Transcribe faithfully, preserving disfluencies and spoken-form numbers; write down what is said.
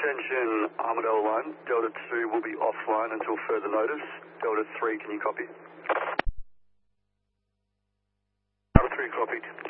Attention, Armadale one, Delta two will be offline until further notice. Delta three, can you copy? Delta three copied.